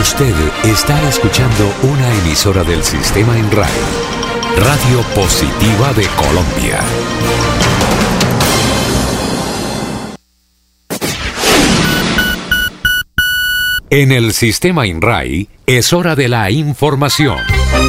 Usted está escuchando una emisora del Sistema INRAE, Radio Positiva de Colombia. En el Sistema INRAE es hora de la información.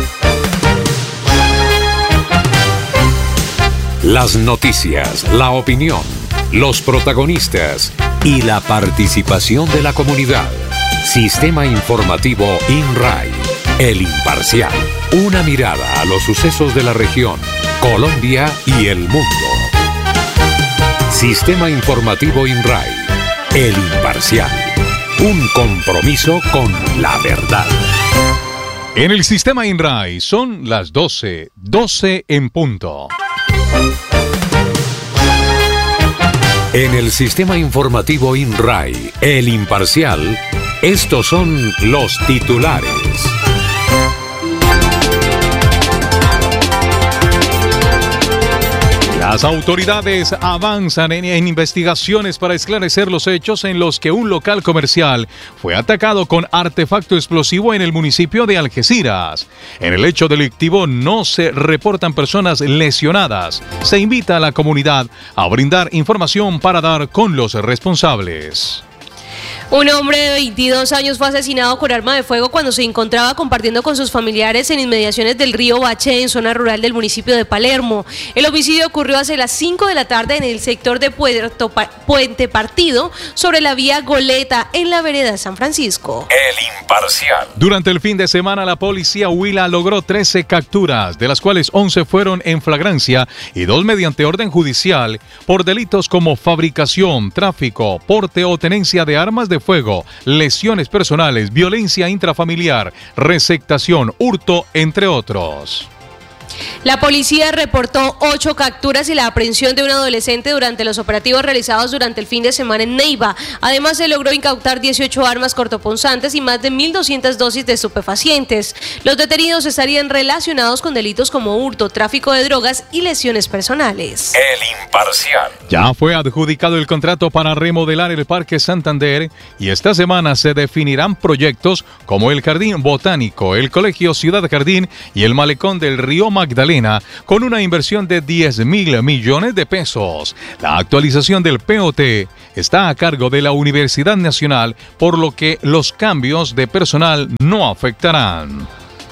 Las noticias, la opinión, los protagonistas y la participación de la comunidad. Sistema Informativo INRAE, el imparcial. Una mirada a los sucesos de la región, Colombia y el mundo. Sistema Informativo INRAE, el imparcial. Un compromiso con la verdad. En el Sistema INRAE son las 12 en punto. En el Sistema Informativo INRAE, el imparcial, estos son los titulares. Las autoridades avanzan en investigaciones para esclarecer los hechos en los que un local comercial fue atacado con artefacto explosivo en el municipio de Algeciras. En el hecho delictivo no se reportan personas lesionadas. Se invita a la comunidad a brindar información para dar con los responsables. Un hombre de 22 años fue asesinado con arma de fuego cuando se encontraba compartiendo con sus familiares en inmediaciones del río Bache, en zona rural del municipio de Palermo. El homicidio ocurrió hacia las 5 de la tarde en el sector de Puente Partido, sobre la vía Goleta, en la vereda de San Francisco. El imparcial. Durante el fin de semana, la policía Huila logró 13 capturas, de las cuales 11 fueron en flagrancia y 2 mediante orden judicial, por delitos como fabricación, tráfico, porte o tenencia de armas de fuego, lesiones personales, violencia intrafamiliar, receptación, hurto, entre otros. La policía reportó 8 capturas y la aprehensión de un adolescente durante los operativos realizados durante el fin de semana en Neiva. Además, se logró incautar 18 armas cortopunzantes y más de 1.200 dosis de estupefacientes. Los detenidos estarían relacionados con delitos como hurto, tráfico de drogas y lesiones personales. El imparcial. Ya fue adjudicado el contrato para remodelar el Parque Santander y esta semana se definirán proyectos como el Jardín Botánico, el Colegio Ciudad Jardín y el Malecón del Río Magdalena, con una inversión de 10.000 millones de pesos. La actualización del POT está a cargo de la Universidad Nacional, por lo que los cambios de personal no afectarán.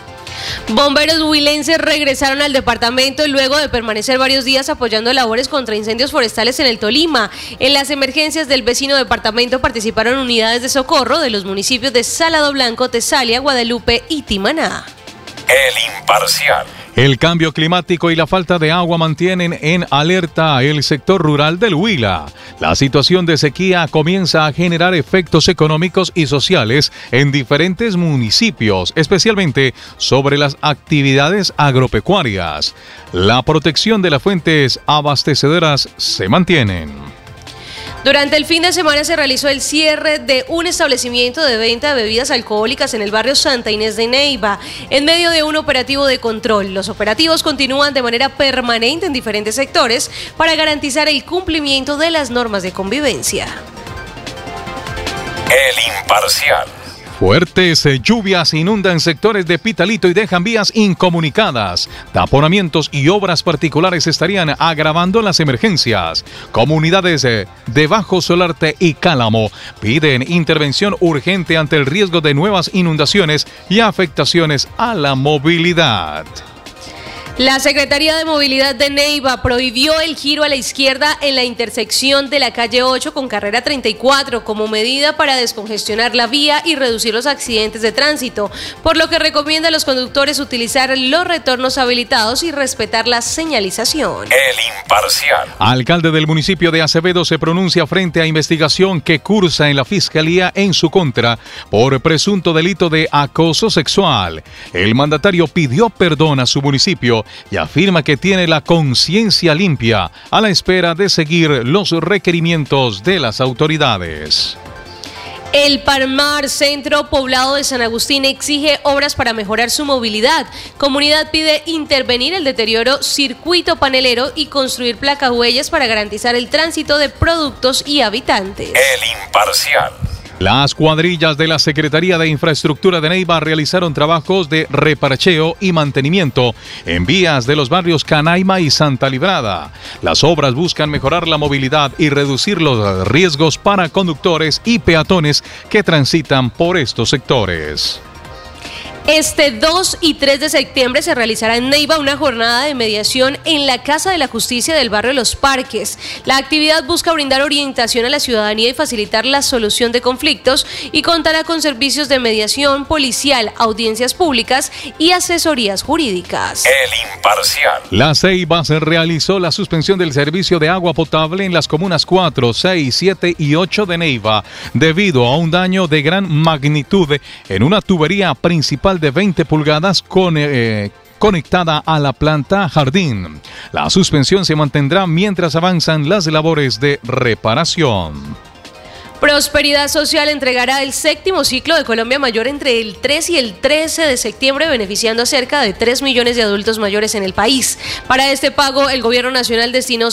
Bomberos huilenses regresaron al departamento luego de permanecer varios días apoyando labores contra incendios forestales en el Tolima. En las emergencias del vecino departamento participaron unidades de socorro de los municipios de Salado Blanco, Tesalia, Guadalupe y Timaná. El imparcial. El cambio climático y la falta de agua mantienen en alerta el sector rural del Huila. La situación de sequía comienza a generar efectos económicos y sociales en diferentes municipios, especialmente sobre las actividades agropecuarias. La protección de las fuentes abastecedoras se mantienen. Durante el fin de semana se realizó el cierre de un establecimiento de venta de bebidas alcohólicas en el barrio Santa Inés de Neiva, en medio de un operativo de control. Los operativos continúan de manera permanente en diferentes sectores para garantizar el cumplimiento de las normas de convivencia. El imparcial. Fuertes lluvias inundan sectores de Pitalito y dejan vías incomunicadas. Taponamientos y obras particulares estarían agravando las emergencias. Comunidades de Bajo Solarte y Cálamo piden intervención urgente ante el riesgo de nuevas inundaciones y afectaciones a la movilidad. La Secretaría de Movilidad de Neiva prohibió el giro a la izquierda en la intersección de la calle 8 con carrera 34 como medida para descongestionar la vía y reducir los accidentes de tránsito, por lo que recomienda a los conductores utilizar los retornos habilitados y respetar la señalización. El imparcial. Alcalde del municipio de Acevedo se pronuncia frente a investigación que cursa en la Fiscalía en su contra por presunto delito de acoso sexual. El mandatario pidió perdón a su municipio y afirma que tiene la conciencia limpia a la espera de seguir los requerimientos de las autoridades. El Palmar, centro poblado de San Agustín, exige obras para mejorar su movilidad. Comunidad pide intervenir el deterioro circuito panelero y construir placahuellas para garantizar el tránsito de productos y habitantes. El imparcial. Las cuadrillas de la Secretaría de Infraestructura de Neiva realizaron trabajos de reparcheo y mantenimiento en vías de los barrios Canaima y Santa Librada. Las obras buscan mejorar la movilidad y reducir los riesgos para conductores y peatones que transitan por estos sectores. Este 2 y 3 de septiembre se realizará en Neiva una jornada de mediación en la Casa de la Justicia del barrio Los Parques. La actividad busca brindar orientación a la ciudadanía y facilitar la solución de conflictos y contará con servicios de mediación policial, audiencias públicas y asesorías jurídicas. El Imparcial. La Ceiba se realizó la suspensión del servicio de agua potable en las comunas 4, 6, 7 y 8 de Neiva debido a un daño de gran magnitud en una tubería principal de 20 pulgadas conectada a la planta Jardín. La suspensión se mantendrá mientras avanzan las labores de reparación. Prosperidad Social entregará el 7º ciclo de Colombia Mayor entre el 3 y el 13 de septiembre, beneficiando a cerca de 3 millones de adultos mayores en el país. Para este pago, el Gobierno Nacional destinó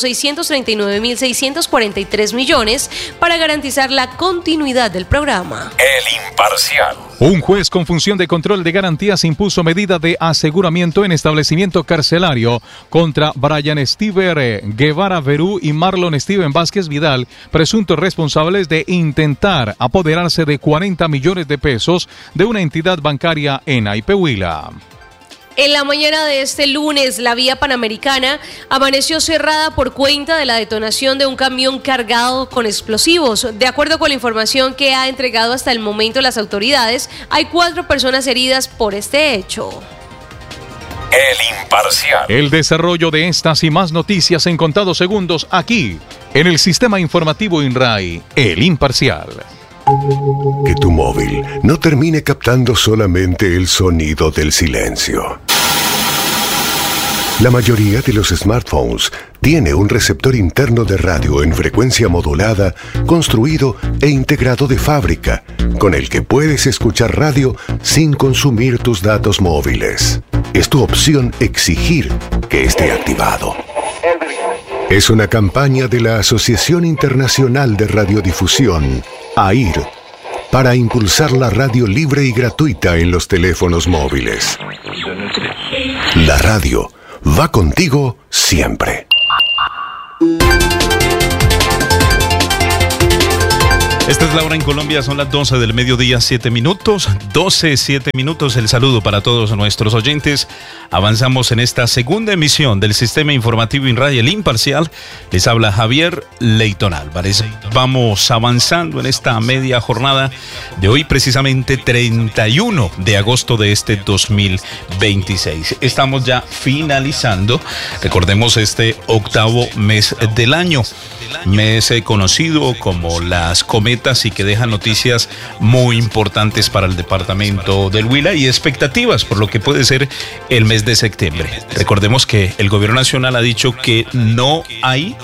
639.643 millones para garantizar la continuidad del programa. El Imparcial. Un juez con función de control de garantías impuso medida de aseguramiento en establecimiento carcelario contra Brian Steven Guevara Verú y Marlon Steven Vázquez Vidal, presuntos responsables de intentar apoderarse de 40 millones de pesos de una entidad bancaria en Aipehuila. En la mañana de este lunes, la vía panamericana amaneció cerrada por cuenta de la detonación de un camión cargado con explosivos. De acuerdo con la información que ha entregado hasta el momento las autoridades, hay 4 personas heridas por este hecho. El Imparcial. El desarrollo de estas y más noticias en contados segundos aquí, en el Sistema Informativo INRAI, El Imparcial. Que tu móvil no termine captando solamente el sonido del silencio. La mayoría de los smartphones tiene un receptor interno de radio en frecuencia modulada, construido e integrado de fábrica, con el que puedes escuchar radio sin consumir tus datos móviles. Es tu opción exigir que esté activado. Es una campaña de la Asociación Internacional de Radiodifusión, AIR, para impulsar la radio libre y gratuita en los teléfonos móviles. La radio va contigo siempre. Esta es la hora en Colombia, son las 12 del mediodía, 7 minutos. 12, 7 minutos. El saludo para todos nuestros oyentes. Avanzamos en esta segunda emisión del Sistema Informativo INRAI, El Imparcial. Les habla Javier Leyton Álvarez. Vamos avanzando en esta media jornada de hoy, precisamente 31 de agosto de este 2026. Estamos ya finalizando, recordemos, este octavo mes del año. Mes conocido como las cometas y que deja noticias muy importantes para el departamento del Huila y expectativas por lo que puede ser el mes de septiembre. Recordemos que el gobierno nacional ha dicho que no hay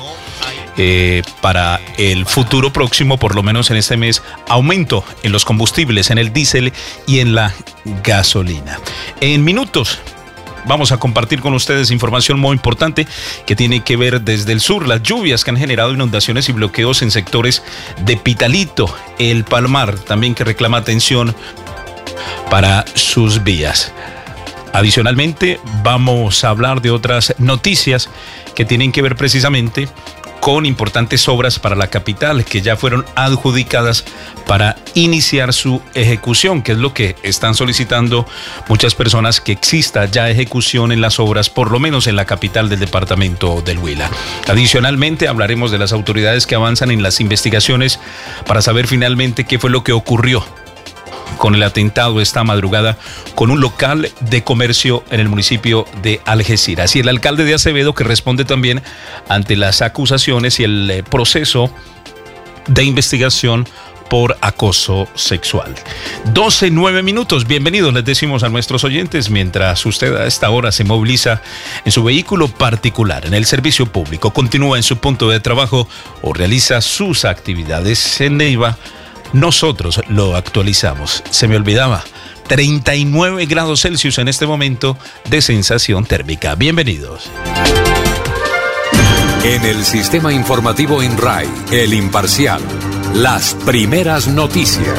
para el futuro próximo, por lo menos en este mes, aumento en los combustibles, en el diésel y en la gasolina. En minutos vamos a compartir con ustedes información muy importante que tiene que ver desde el sur, las lluvias que han generado inundaciones y bloqueos en sectores de Pitalito, El Palmar, también que reclama atención para sus vías. Adicionalmente, vamos a hablar de otras noticias que tienen que ver precisamente con importantes obras para la capital que ya fueron adjudicadas para iniciar su ejecución, que es lo que están solicitando muchas personas, que exista ya ejecución en las obras, por lo menos en la capital del departamento del Huila. Adicionalmente, hablaremos de las autoridades que avanzan en las investigaciones para saber finalmente qué fue lo que ocurrió con el atentado esta madrugada con un local de comercio en el municipio de Algeciras. Y el alcalde de Acevedo, que responde también ante las acusaciones y el proceso de investigación por acoso sexual. 12, 9 minutos. Bienvenidos, les decimos a nuestros oyentes, mientras usted a esta hora se moviliza en su vehículo particular, en el servicio público, continúa en su punto de trabajo o realiza sus actividades en Neiva. Nosotros lo actualizamos. Se me olvidaba, 39 grados Celsius en este momento de sensación térmica. Bienvenidos. En el Sistema Informativo INRAI, El Imparcial, las primeras noticias.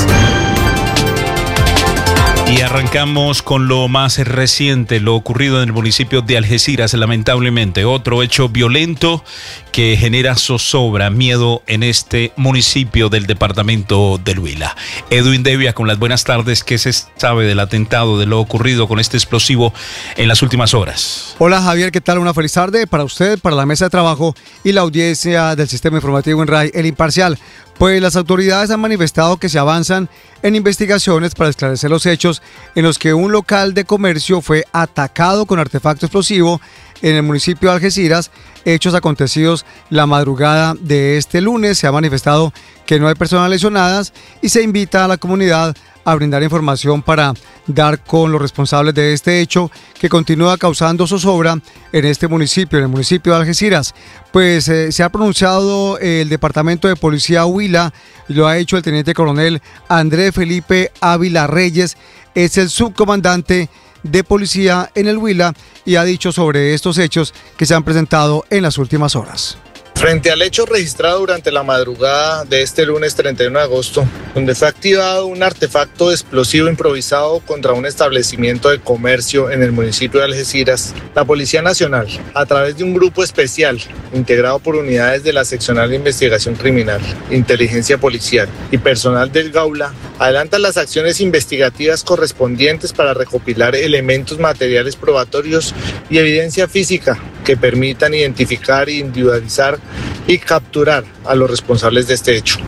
Y arrancamos con lo más reciente, lo ocurrido en el municipio de Algeciras, lamentablemente. Otro hecho violento que genera zozobra, miedo en este municipio del departamento del Huila. Edwin Devia, con las buenas tardes. ¿Qué se sabe del atentado, de lo ocurrido con este explosivo en las últimas horas? Hola Javier, ¿qué tal? Una feliz tarde para usted, para la mesa de trabajo y la audiencia del Sistema Informativo INRAI, El Imparcial. Pues las autoridades han manifestado que se avanzan en investigaciones para esclarecer los hechos en los que un local de comercio fue atacado con artefacto explosivo en el municipio de Algeciras, hechos acontecidos la madrugada de este lunes. Se ha manifestado que no hay personas lesionadas y se invita a la comunidad a brindar información para dar con los responsables de este hecho que continúa causando zozobra en este municipio, en el municipio de Algeciras. Pues se ha pronunciado el Departamento de Policía Huila, lo ha hecho el Teniente Coronel Andrés Felipe Ávila Reyes, es el subcomandante de policía en el Huila y ha dicho sobre estos hechos que se han presentado en las últimas horas. Frente al hecho registrado durante la madrugada de este lunes 31 de agosto, donde fue activado un artefacto explosivo improvisado contra un establecimiento de comercio en el municipio de Algeciras, la Policía Nacional, a través de un grupo especial integrado por unidades de la Seccional de Investigación Criminal, Inteligencia Policial y personal del Gaula, adelanta las acciones investigativas correspondientes para recopilar elementos materiales probatorios y evidencia física que permitan identificar, individualizar y capturar a los responsables de este hecho.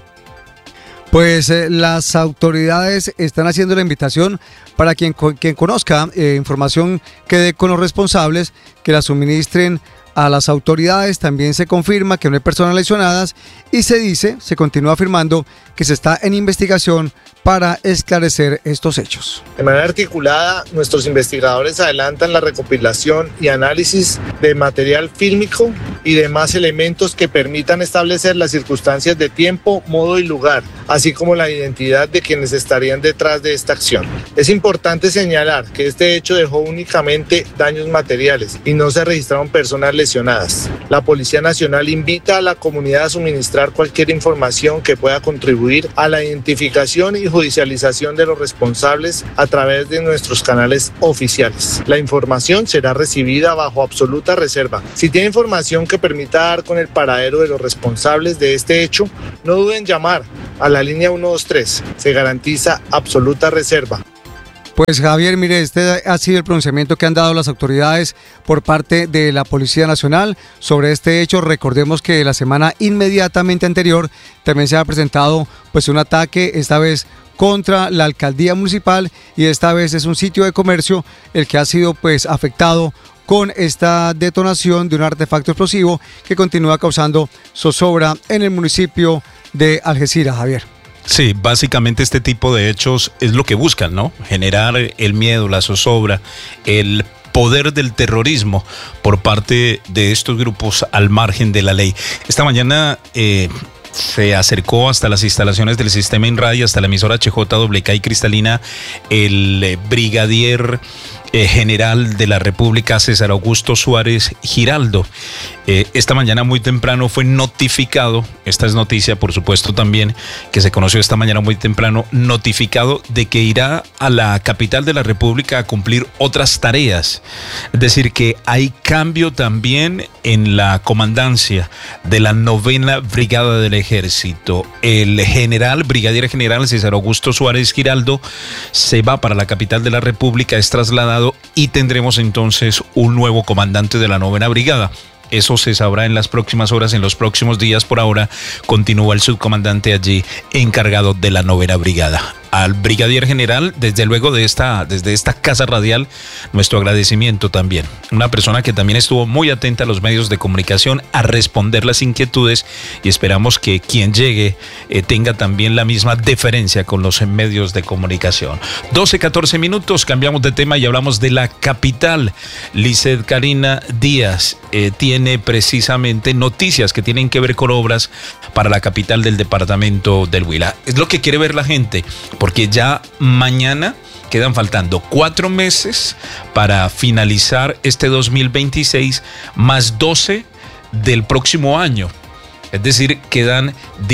Pues las autoridades están haciendo la invitación para quien conozca información que dé con los responsables, que la suministren a las autoridades. También se confirma que no hay personas lesionadas y se continúa afirmando que se está en investigación para esclarecer estos hechos. De manera articulada, nuestros investigadores adelantan la recopilación y análisis de material fílmico y demás elementos que permitan establecer las circunstancias de tiempo, modo y lugar, así como la identidad de quienes estarían detrás de esta acción. Es importante señalar que este hecho dejó únicamente daños materiales y no se registraron personas lesionadas. La Policía Nacional invita a la comunidad a suministrar cualquier información que pueda contribuir a la identificación y judicialización de los responsables a través de nuestros canales oficiales. La información será recibida bajo absoluta reserva. Si tiene información que permita dar con el paradero de los responsables de este hecho, no duden en llamar a la línea 123. Se garantiza absoluta reserva. Pues Javier, mire, este ha sido el pronunciamiento que han dado las autoridades por parte de la Policía Nacional sobre este hecho. Recordemos que la semana inmediatamente anterior también se ha presentado pues un ataque, esta vez contra la alcaldía municipal, y esta vez es un sitio de comercio el que ha sido pues afectado con esta detonación de un artefacto explosivo que continúa causando zozobra en el municipio de Algeciras, Javier. Sí, básicamente este tipo de hechos es lo que buscan, ¿no? Generar el miedo, la zozobra, el poder del terrorismo por parte de estos grupos al margen de la ley. Esta mañana se acercó hasta las instalaciones del Sistema INRAI, hasta la emisora HJWK y Cristalina, el brigadier general de la República, César Augusto Suárez Giraldo. Esta mañana muy temprano fue notificado, esta es noticia por supuesto también, que se conoció esta mañana muy temprano, notificado de que irá a la capital de la República a cumplir otras tareas. Es decir, que hay cambio también en la comandancia de la 9ª Brigada del Ejército. El brigadier general César Augusto Suárez Giraldo se va para la capital de la República, es trasladado y tendremos entonces un nuevo comandante de la 9ª Brigada. Eso se sabrá en las próximas horas, en los próximos días. Por ahora continúa el subcomandante allí encargado de la 9ª Brigada. Al brigadier general, desde luego desde esta casa radial, nuestro agradecimiento también. Una persona que también estuvo muy atenta a los medios de comunicación, a responder las inquietudes, y esperamos que quien llegue tenga también la misma deferencia con los medios de comunicación. 12:14 minutos, cambiamos de tema y hablamos de la capital. Lizeth Karina Díaz tiene precisamente noticias que tienen que ver con obras para la capital del departamento del Huila. Es lo que quiere ver la gente, porque ya mañana quedan faltando 4 meses para finalizar este 2026, más 12 del próximo año. Es Es decir, quedan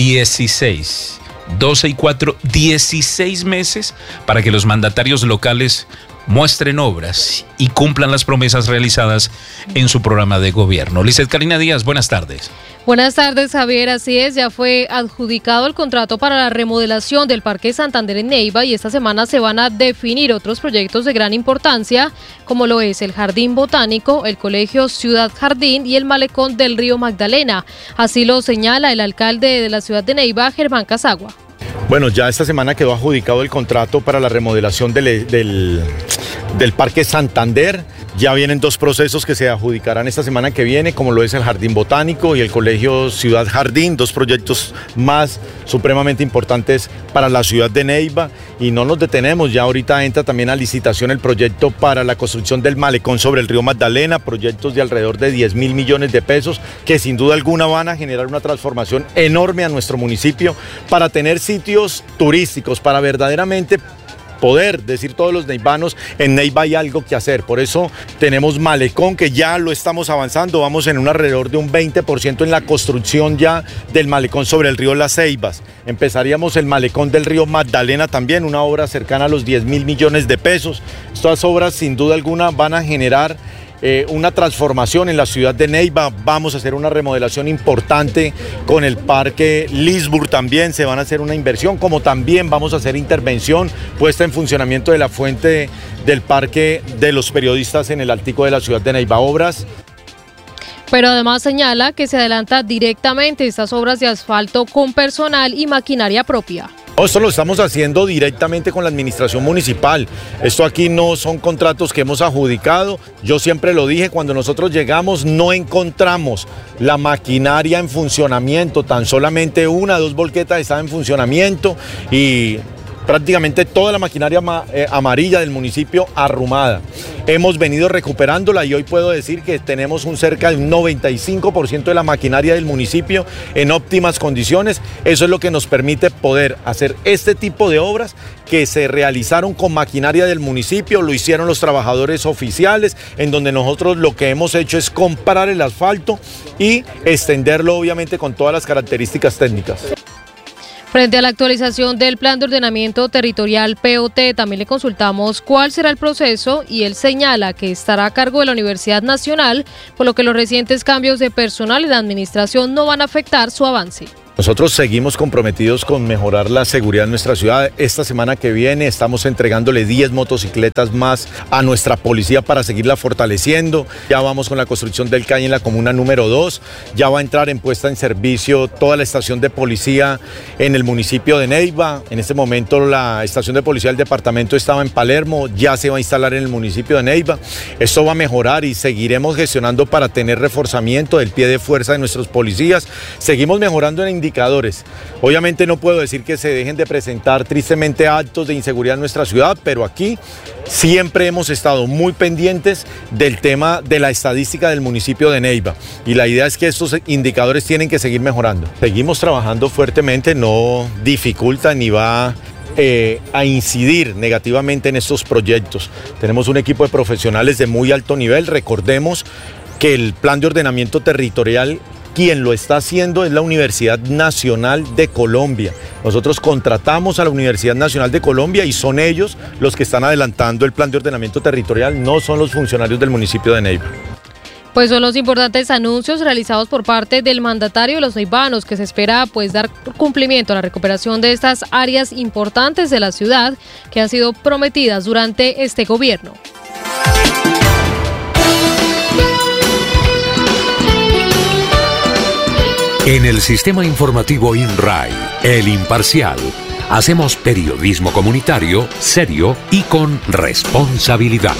16, 12 y 4, 16 meses para que los mandatarios locales muestren obras y cumplan las promesas realizadas en su programa de gobierno. Lizeth Karina Díaz, buenas tardes. Buenas tardes, Javier. Así es, ya fue adjudicado el contrato para la remodelación del Parque Santander en Neiva y esta semana se van a definir otros proyectos de gran importancia, como lo es el Jardín Botánico, el Colegio Ciudad Jardín y el Malecón del Río Magdalena. Así lo señala el alcalde de la ciudad de Neiva, Germán Casagua. Bueno, ya esta semana quedó adjudicado el contrato para la remodelación del Parque Santander. Ya vienen 2 procesos que se adjudicarán esta semana que viene, como lo es el Jardín Botánico y el Colegio Ciudad Jardín, 2 proyectos más supremamente importantes para la ciudad de Neiva. Y no nos detenemos, ya ahorita entra también a licitación el proyecto para la construcción del Malecón sobre el río Magdalena, proyectos de alrededor de 10.000 millones de pesos que sin duda alguna van a generar una transformación enorme a nuestro municipio para tener sitios turísticos, para verdaderamente poder decir todos los neivanos, en Neiva hay algo que hacer. Por eso tenemos Malecón, que ya lo estamos avanzando, vamos en un alrededor de un 20% en la construcción ya del Malecón sobre el río Las Ceibas. Empezaríamos el Malecón del río Magdalena también, una obra cercana a los 10.000 millones de pesos. Estas obras sin duda alguna van a generar una transformación en la ciudad de Neiva. Vamos a hacer una remodelación importante con el Parque Lisburg también, se van a hacer una inversión, como también vamos a hacer intervención, puesta en funcionamiento de la fuente del Parque de los Periodistas en el Altico de la ciudad de Neiva. Obras. Pero además señala que se adelanta directamente estas obras de asfalto con personal y maquinaria propia. Esto lo estamos haciendo directamente con la administración municipal. Esto aquí no son contratos que hemos adjudicado. Yo siempre lo dije, cuando nosotros llegamos no encontramos la maquinaria en funcionamiento, tan solamente 1 o 2 volquetas estaban en funcionamiento y prácticamente toda la maquinaria amarilla del municipio arrumada. Hemos venido recuperándola y hoy puedo decir que tenemos cerca de un 95% de la maquinaria del municipio en óptimas condiciones. Eso es lo que nos permite poder hacer este tipo de obras que se realizaron con maquinaria del municipio, lo hicieron los trabajadores oficiales, en donde nosotros lo que hemos hecho es comprar el asfalto y extenderlo obviamente con todas las características técnicas. Frente a la actualización del Plan de Ordenamiento Territorial POT, también le consultamos cuál será el proceso y él señala que estará a cargo de la Universidad Nacional, por lo que los recientes cambios de personal en la administración no van a afectar su avance. Nosotros seguimos comprometidos con mejorar la seguridad en nuestra ciudad. Esta semana que viene estamos entregándole 10 motocicletas más a nuestra policía para seguirla fortaleciendo. Ya vamos con la construcción del CAI en la comuna número 2. Ya va a entrar en puesta en servicio toda la estación de policía en el municipio de Neiva. En este momento la estación de policía del departamento estaba en Palermo, ya se va a instalar en el municipio de Neiva. Esto va a mejorar y seguiremos gestionando para tener reforzamiento del pie de fuerza de nuestros policías. Seguimos mejorando en indicadores. Obviamente no puedo decir que se dejen de presentar tristemente actos de inseguridad en nuestra ciudad, pero aquí siempre hemos estado muy pendientes del tema de la estadística del municipio de Neiva y la idea es que estos indicadores tienen que seguir mejorando. Seguimos trabajando fuertemente, no dificulta ni va a incidir negativamente en estos proyectos. Tenemos un equipo de profesionales de muy alto nivel. Recordemos que el plan de ordenamiento territorial, quien lo está haciendo es la Universidad Nacional de Colombia. Nosotros contratamos a la Universidad Nacional de Colombia y son ellos los que están adelantando el plan de ordenamiento territorial, no son los funcionarios del municipio de Neiva. Pues son los importantes anuncios realizados por parte del mandatario de los neivanos, que se espera dar cumplimiento a la recuperación de estas áreas importantes de la ciudad que han sido prometidas durante este gobierno. En el sistema informativo INRAI, El Imparcial, hacemos periodismo comunitario, serio y con responsabilidad.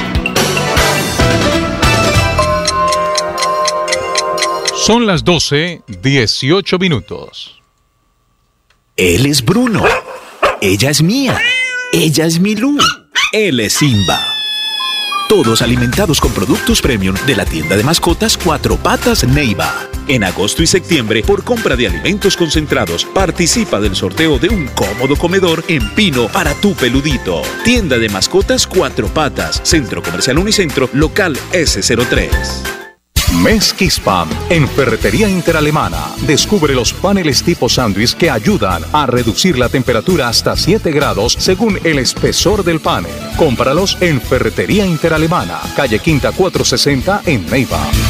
Son las 12:18 minutos. Él es Bruno. Ella es Mía. Ella es Milú. Él es Simba. Todos alimentados con productos premium de la tienda de mascotas Cuatro Patas Neiva. En agosto y septiembre, por compra de alimentos concentrados, participa del sorteo de un cómodo comedor en pino para tu peludito. Tienda de mascotas Cuatro Patas, Centro Comercial Unicentro, local S03. Mes Kispam, en Ferretería Interalemana. Descubre los paneles tipo sándwich que ayudan a reducir la temperatura hasta 7 grados según el espesor del panel. Cómpralos en Ferretería Interalemana, calle Quinta 460 en Neiva.